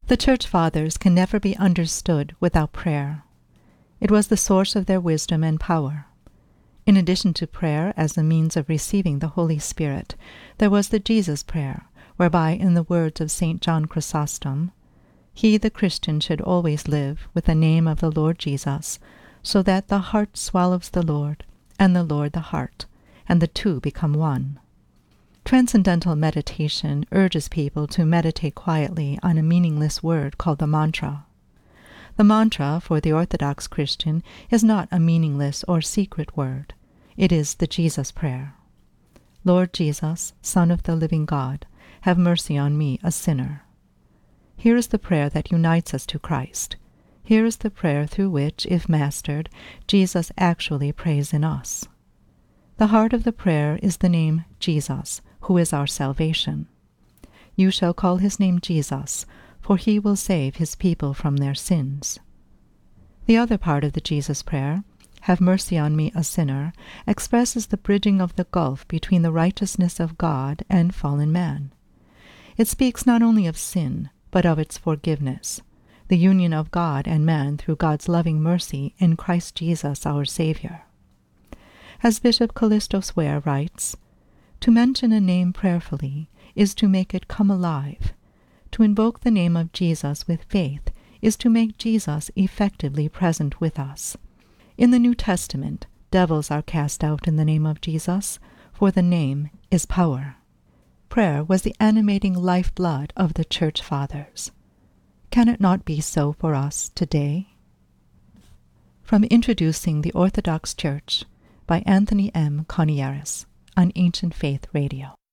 The Church Fathers can never be understood without prayer. It was the source of their wisdom and power. In addition to prayer as a means of receiving the Holy Spirit, there was the Jesus prayer, whereby, in the words of St. John Chrysostom, he, the Christian, should always live with the name of the Lord Jesus, so that the heart swallows the Lord, and the Lord the heart, and the two become one. Transcendental meditation urges people to meditate quietly on a meaningless word called the mantra. The mantra, for the Orthodox Christian, is not a meaningless or secret word. It is the Jesus prayer. Lord Jesus, Son of the living God, have mercy on me, a sinner. Here is the prayer that unites us to Christ. Here is the prayer through which, if mastered, Jesus actually prays in us. The heart of the prayer is the name Jesus, who is our salvation. You shall call his name Jesus, for he will save his people from their sins. The other part of the Jesus prayer, have mercy on me, a sinner, expresses the bridging of the gulf between the righteousness of God and fallen man. It speaks not only of sin, but of its forgiveness, the union of God and man through God's loving mercy in Christ Jesus our Savior. As Bishop Callistos Ware writes, to mention a name prayerfully is to make it come alive. To invoke the name of Jesus with faith is to make Jesus effectively present with us. In the New Testament, devils are cast out in the name of Jesus, for the name is power. Prayer was the animating lifeblood of the Church Fathers. Can it not be so for us today? From Introducing the Orthodox Church by Anthony M. Coniaris on Ancient Faith Radio.